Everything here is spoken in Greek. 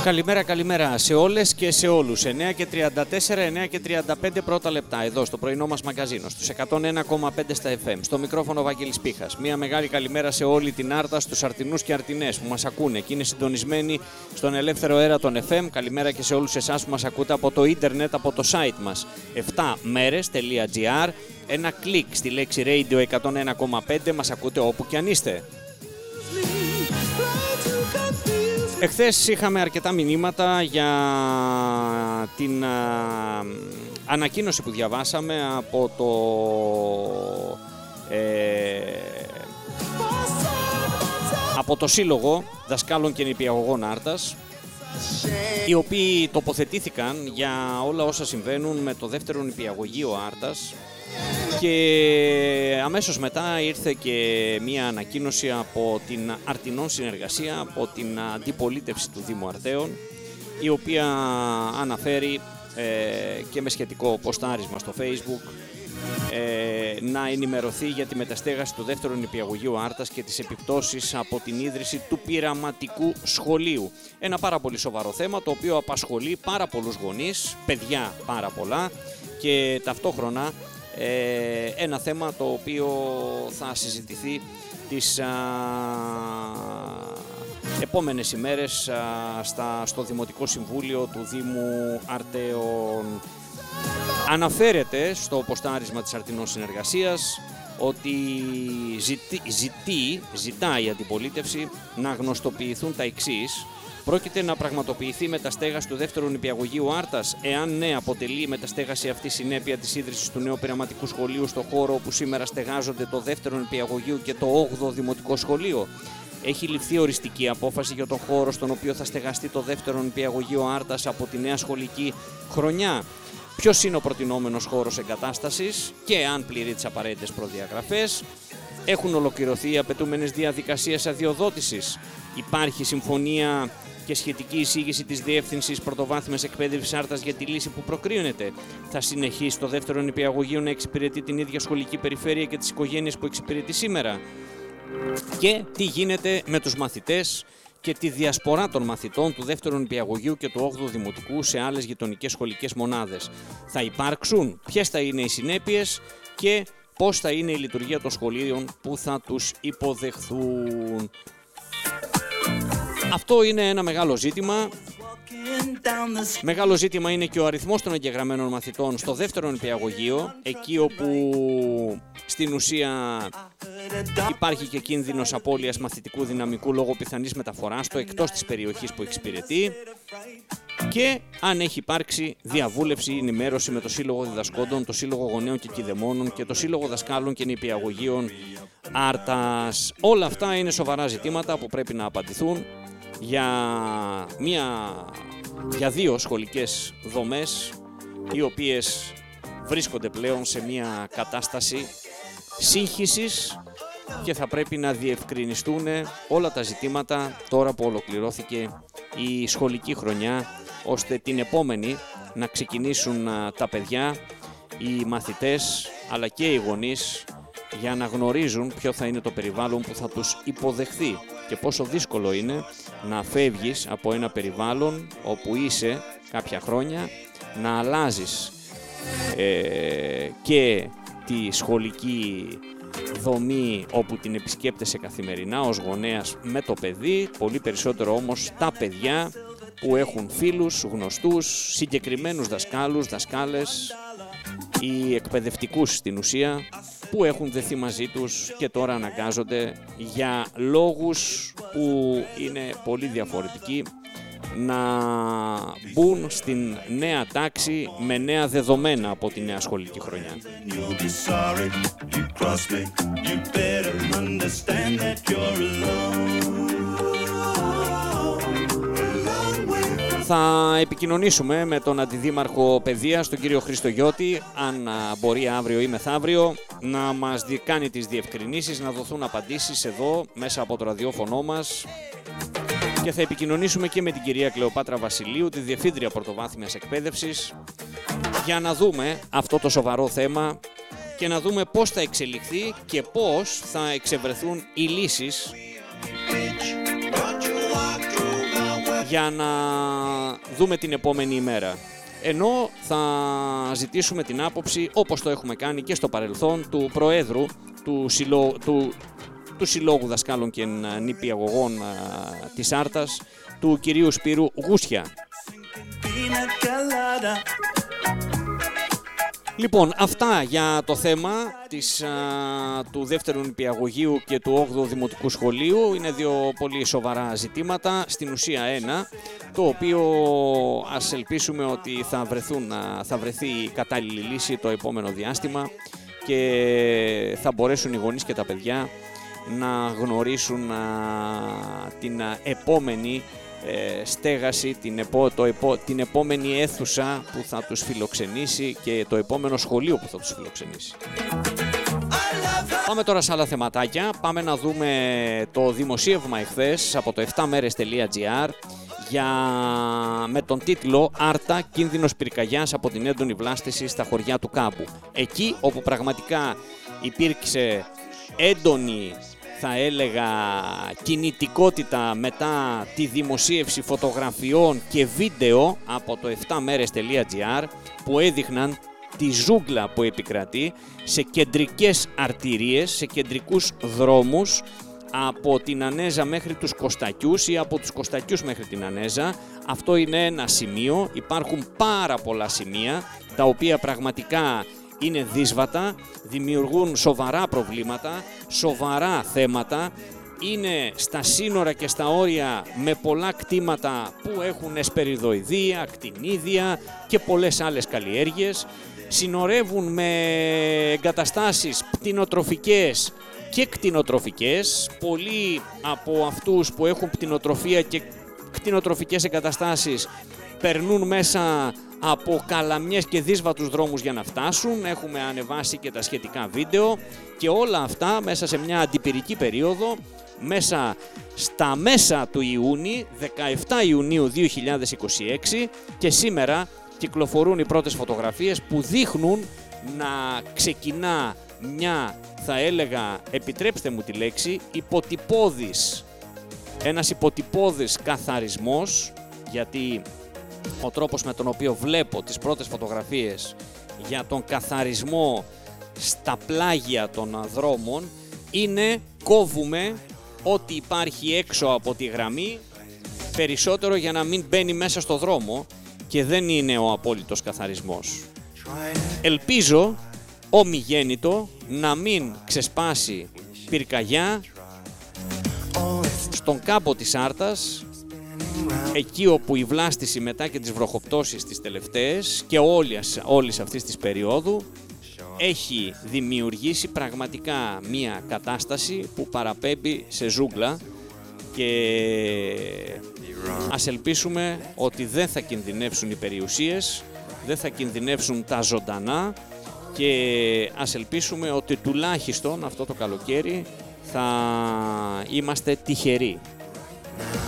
Καλημέρα σε όλες και σε όλους. 9:34, 9:35 πρώτα λεπτά εδώ στο πρωινό μας μαγκαζίνο, στους 101,5 στα FM. Στο μικρόφωνο Βαγγέλης Πίχας. Μια μεγάλη καλημέρα σε όλη την Άρτα, στους Αρτινούς και Αρτινές που μας ακούνε και είναι συντονισμένοι στον ελεύθερο αέρα των FM. Καλημέρα και σε όλους εσάς που μας ακούτε από το ίντερνετ, από το site μας 7merες.gr. Ένα κλικ στη λέξη Radio 101,5, μας ακούτε όπου και αν είστε. Εχθές είχαμε αρκετά μηνύματα για την ανακοίνωση που διαβάσαμε από το Σύλλογο Δασκάλων και Νηπιαγωγών Άρτας, οι οποίοι τοποθετήθηκαν για όλα όσα συμβαίνουν με το δεύτερο νηπιαγωγείο Άρτας, και αμέσως μετά ήρθε και μία ανακοίνωση από την Αρτινών Συνεργασία, από την αντιπολίτευση του Δήμου Αρτέων, η οποία αναφέρει και με σχετικό ποστάρισμα στο Facebook να ενημερωθεί για τη μεταστέγαση του δεύτερου νηπιαγωγείου Άρτας και τις επιπτώσεις από την ίδρυση του πειραματικού σχολείου. Ένα πάρα πολύ σοβαρό θέμα, το οποίο απασχολεί πάρα πολλούς γονείς, παιδιά πάρα πολλά, και ταυτόχρονα ένα θέμα το οποίο θα συζητηθεί τις επόμενες ημέρες στο Δημοτικό Συμβούλιο του Δήμου Αρτέων. Αναφέρεται στο ποστάρισμα της Αρτινών Συνεργασίας ότι ζητάει η αντιπολίτευση να γνωστοποιηθούν τα εξής. Πρόκειται να πραγματοποιηθεί μεταστέγαση του δεύτερου νηπιαγωγείου Άρτας? Εάν ναι, αποτελεί η μεταστέγαση αυτή συνέπεια της ίδρυσης του νέου πειραματικού σχολείου στο χώρο όπου σήμερα στεγάζονται το δεύτερο νηπιαγωγείο και το 8ο Δημοτικό Σχολείο? Έχει ληφθεί οριστική απόφαση για τον χώρο στον οποίο θα στεγαστεί το δεύτερο νηπιαγωγείο Άρτας από τη νέα σχολική χρονιά? Ποιος είναι ο προτινόμενος χώρος εγκατάστασης και αν πληρεί τις απαραίτητες προδιαγραφές? Έχουν ολοκληρωθεί οι απαιτούμενες διαδικασίες αδειοδότησης? Υπάρχει συμφωνία και σχετική εισήγηση της Διεύθυνσης Πρωτοβάθμιας Εκπαίδευσης Άρτας για τη λύση που προκρίνεται? Θα συνεχίσει το δεύτερο νηπιαγωγείο να εξυπηρετεί την ίδια σχολική περιφέρεια και τις οικογένειες που εξυπηρετεί σήμερα? Και τι γίνεται με τους μαθητές και τη διασπορά των μαθητών του δεύτερου νηπιαγωγείου και του 8ου Δημοτικού σε άλλες γειτονικές σχολικές μονάδες? Θα υπάρξουν? Ποιες θα είναι οι συνέπειες και πώς θα είναι η λειτουργία των σχολείων που θα τους υποδεχθούν? Αυτό είναι ένα μεγάλο ζήτημα. Μεγάλο ζήτημα είναι και ο αριθμός των εγγεγραμμένων μαθητών στο δεύτερο νηπιαγωγείο, εκεί όπου στην ουσία υπάρχει και κίνδυνος απώλειας μαθητικού δυναμικού λόγω πιθανής μεταφοράς του εκτός της περιοχής που εξυπηρετεί, και αν έχει υπάρξει διαβούλευση ή ενημέρωση με το Σύλλογο Διδασκόντων, το Σύλλογο Γονέων και Κηδεμόνων και το Σύλλογο Δασκάλων και Νηπιαγωγείων Άρτας. Όλα αυτά είναι σοβαρά ζητήματα που πρέπει να απαντηθούν για δύο σχολικές δομές, οι οποίες βρίσκονται πλέον σε μια κατάσταση σύγχυσης, και θα πρέπει να διευκρινιστούν όλα τα ζητήματα τώρα που ολοκληρώθηκε η σχολική χρονιά, ώστε την επόμενη να ξεκινήσουν τα παιδιά, οι μαθητές αλλά και οι γονείς, για να γνωρίζουν ποιο θα είναι το περιβάλλον που θα τους υποδεχθεί και πόσο δύσκολο είναι να φεύγεις από ένα περιβάλλον όπου είσαι κάποια χρόνια, να αλλάζεις και τη σχολική δομή όπου την επισκέπτεσαι καθημερινά ως γονέας με το παιδί, πολύ περισσότερο όμως τα παιδιά που έχουν φίλους, γνωστούς, συγκεκριμένους δασκάλους, δασκάλες ή εκπαιδευτικούς στην ουσία, που έχουν δεθεί μαζί τους και τώρα αναγκάζονται για λόγους που είναι πολύ διαφορετικοί να μπουν στην νέα τάξη με νέα δεδομένα από τη νέα σχολική χρονιά. Θα επικοινωνήσουμε με τον Αντιδήμαρχο Παιδείας, τον κύριο Χρήστο Γιώτη, αν μπορεί αύριο ή μεθαύριο, να μας κάνει τις διευκρινήσεις, να δοθούν απαντήσεις εδώ μέσα από το ραδιόφωνο μας, και θα επικοινωνήσουμε και με την κυρία Κλεοπάτρα Βασιλείου, τη Διευθύντρια Πρωτοβάθμιας Εκπαίδευσης, για να δούμε αυτό το σοβαρό θέμα και να δούμε πώς θα εξελιχθεί και πώς θα εξευρεθούν οι λύσεις για να δούμε την επόμενη ημέρα. Ενώ θα ζητήσουμε την άποψη, όπως το έχουμε κάνει και στο παρελθόν, του Προέδρου του Συλλόγου Δασκάλων και Νηπιαγωγών της Άρτας, του κυρίου Σπύρου Γούσια. Λοιπόν, αυτά για το θέμα του δεύτερου νηπιαγωγείου και του 8ου Δημοτικού Σχολείου. Είναι δύο πολύ σοβαρά ζητήματα, στην ουσία ένα, το οποίο ας ελπίσουμε ότι θα βρεθεί η κατάλληλη λύση το επόμενο διάστημα και θα μπορέσουν οι γονείς και τα παιδιά να γνωρίσουν την επόμενη στέγαση, την επόμενη αίθουσα που θα τους φιλοξενήσει και το επόμενο σχολείο που θα τους φιλοξενήσει. Πάμε τώρα σε άλλα θεματάκια. Πάμε να δούμε το δημοσίευμα εχθές από το 7meres.gr με τον τίτλο «Άρτα, κίνδυνος πυρκαγιάς από την έντονη βλάστηση στα χωριά του Κάμπου». Εκεί όπου πραγματικά υπήρξε έντονη, θα έλεγα, κινητικότητα μετά τη δημοσίευση φωτογραφιών και βίντεο από το 7meres.gr που έδειχναν τη ζούγκλα που επικρατεί σε κεντρικές αρτηρίες, σε κεντρικούς δρόμους, από την Ανέζα μέχρι τους Κωστακιούς ή από τους Κωστακιούς μέχρι την Ανέζα. Αυτό είναι ένα σημείο, υπάρχουν πάρα πολλά σημεία τα οποία πραγματικά είναι δύσβατα, δημιουργούν σοβαρά προβλήματα, σοβαρά θέματα, είναι στα σύνορα και στα όρια με πολλά κτήματα που έχουν εσπεριδοειδεία, ακτινίδια και πολλές άλλες καλλιέργειες, συνορεύουν με εγκαταστάσεις πτηνοτροφικές και κτηνοτροφικές. Πολλοί από αυτούς που έχουν πτηνοτροφία και κτηνοτροφικές εγκαταστάσεις περνούν μέσα από καλαμιές και δύσβατους δρόμους για να φτάσουν. Έχουμε ανεβάσει και τα σχετικά βίντεο και όλα αυτά μέσα σε μια αντιπυρική περίοδο, μέσα στα μέσα του Ιούνιου, 17 Ιουνίου 2026, και σήμερα κυκλοφορούν οι πρώτες φωτογραφίες που δείχνουν να ξεκινά μια, θα έλεγα, επιτρέψτε μου τη λέξη, ένας υποτυπώδης καθαρισμός, γιατί ο τρόπος με τον οποίο βλέπω τις πρώτες φωτογραφίες για τον καθαρισμό στα πλάγια των δρόμων είναι κόβουμε ό,τι υπάρχει έξω από τη γραμμή περισσότερο για να μην μπαίνει μέσα στο δρόμο, και δεν είναι ο απόλυτος καθαρισμός. Ελπίζω ομιγέννητο να μην ξεσπάσει πυρκαγιά στον κάμπο της Άρτας, εκεί όπου η βλάστηση μετά και τις βροχοπτώσεις τις τελευταίες και όλης αυτής της περίοδου έχει δημιουργήσει πραγματικά μία κατάσταση που παραπέμπει σε ζούγκλα, και ας ελπίσουμε ότι δεν θα κινδυνεύσουν οι περιουσίες, δεν θα κινδυνεύσουν τα ζωντανά, και ας ελπίσουμε ότι τουλάχιστον αυτό το καλοκαίρι θα είμαστε τυχεροί.